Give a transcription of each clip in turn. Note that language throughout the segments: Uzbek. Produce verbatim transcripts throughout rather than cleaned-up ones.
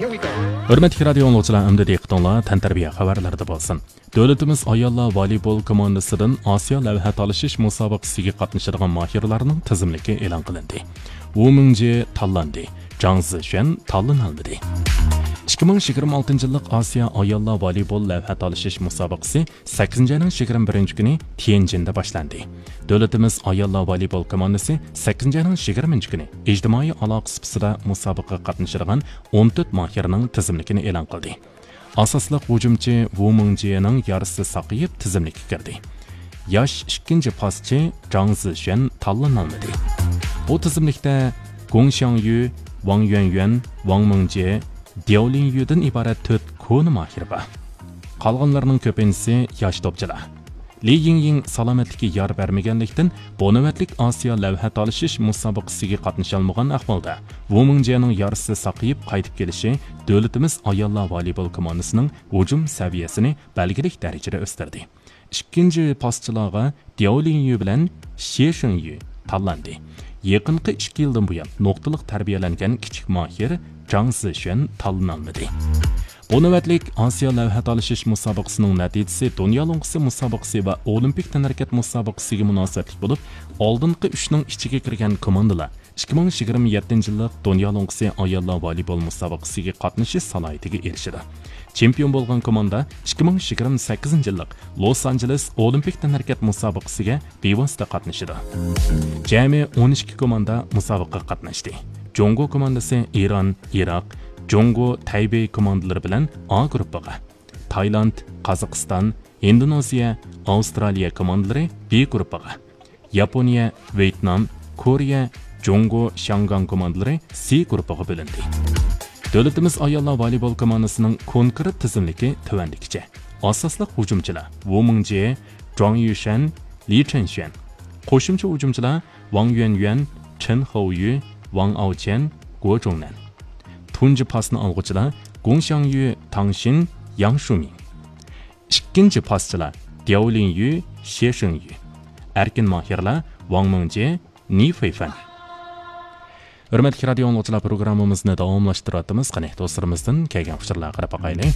Hürmetli radio anlıqçılar, əmdə diqqətinizə təntərbiyə xəbərlərdə bolsun. Dövlətimiz ayollar voleybol komandasından Asiya lavha talashish musobaqasiga qatnashadigan mahirlarning tizimligi e'lon qilindi. Wu Mingji tanlandi, Zhang Zishuan tanlanmadi. ikki ming yigirma oltinchi yillik Asiya ayollar voleybol lavha talashish musobaqasi sakkizinchi ayning yigirma birinchi kuni Tianjinda boshlandi. Davlatimiz ayollar voleybol komandasi sakkizinchi ayning yigirmanchi kuni ijtimoiy aloqa sifatida musobaqaga qatnashadigan o'n to'rt mahirning tizimligini e'lon qildi. Asosliq hujumchi Wu Mingjining yarisi saqiyib tizimlikka kirdi. Yosh ikkinchi paschi Zhang Zishuan tanlanmadi. Bu tizimlikda Gong Xiangyu, Wang Yuanyuan, Wang Mingji, Diao Linyudan iborat to'rt koni mahir bor. Qolganlarning ko'pinchisi yosh topchilar. Li Yingying salomatlikka yor bermaganlikdan bu navbatlik Osiyo lavha talashish musobaqasiga qatnasha olmagan ahvolda Wu Mingjining yarisi saqiyib qaytib kelishi davlatimiz ayollar voleybol komandasining hujum saviyasini belgilik darajada o'stirdi. Ikkinchi paschilarga Diao Linyu bilan Xie Shengyu tanlandi. Yaqinqi ikki yildan buyon nuqtaliq tarbiyalangan kichik mahir Zhang Zishuan tanlanmadi. Bu navbatlik Osiyo lavha talashish musobaqasining natijasi dunyo lo'ng'isi musobaqasi va olimpik tanarakat musobaqasiga munosabatli bo'lib, oldingi uchning ichiga kirgan komandalar ikki ming yigirma yettinchi yillik dunyo lo'ng'isi ayollar voleybol musobaqasiga qatnashish salohiyatiga erishdi. Chempion bo'lgan komanda ikki ming yigirma sakkizinchi yillik Los Angeles olimpik tanarakat musobaqasiga bevosita qatnashdi. Jami o'n ikki komanda musobaqaga qatnashdi. Jongo komandasi Iran, Iroq, Jongo, Taybey komandalari bilan A guruhiga, Tailand, Qozog'iston, Indoneziya, Avstraliya komandalari B guruhiga, Yaponiya, Vyetnam, Koreya, Jongo, Shangang komandalari C guruhiga bo'lindi. Davlatimiz ayollar voleybol komandasining konkret tizimligi tuvandikicha. Asosliq hujumchilar Wu Mingji, Zhang Yushan, Li Chenshuan. Qo'shimcha hujumchilar Wang Yuanyuan, Chen Houyu, Wang Aoqian, Guo Zhongnan. Tunji pasni olg'uchilar Gong Xiangyu, Tang Xin, Yang Shuming. Ikkinchi paschilar Diao Linyu, Xie Shengyu. Erkin mahirlar Wang Mingji, Ni Feifan. Hurmatli radio anlıqçılar, programmamizni davomlashtiramiz. Qani do'stlarimizdan kelgan fikrlarga qarab boqaylik.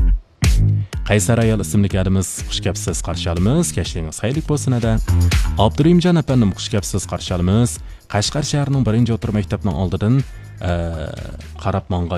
Qaysar ayol ismli kadimiz xush kelibsiz qarshi olamiz. Kechlingiz xayrli bo'lsin ada. Abdurimjon apandim xush kelibsiz qarshi olamiz. Qashqar shahrining birinchi o'rta maktabining oldidan qarab monga